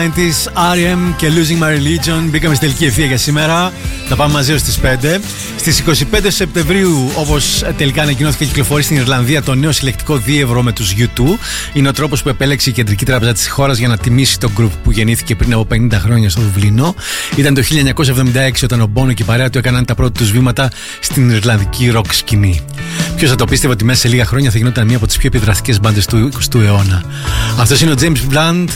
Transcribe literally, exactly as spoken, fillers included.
Της αρ εμ και Losing My Religion. Μπήκαμε στη τελική ευθεία για σήμερα. Θα πάμε μαζί ως τις πέντε. Στις είκοσι πέντε Σεπτεμβρίου, όπως τελικά ανακοινώθηκε, κυκλοφορεί στην Ιρλανδία το νέο συλλεκτικό δίευρο με τους γιου τού. Είναι ο τρόπος που επέλεξε η Κεντρική Τράπεζα της χώρας για να τιμήσει το group που γεννήθηκε πριν από πενήντα χρόνια στο Δουβλίνο. Ήταν το χίλια εννιακόσια εβδομήντα έξι όταν ο Μπόνο και η παρέα του έκαναν τα πρώτα τους βήματα στην Ιρλανδική ροκ σκηνή. Ποιος θα το πίστευε ότι μέσα σε λίγα χρόνια θα γινόταν μία από τις πιο επιδραστικές μπάντες του εικοστού αιώνα. Αυτός είναι ο James Blunt